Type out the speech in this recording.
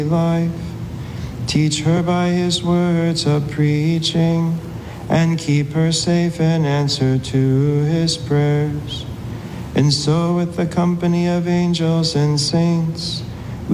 life. Teach her by his words of preaching, and keep her safe in answer to his prayers. And so with the company of angels and saints,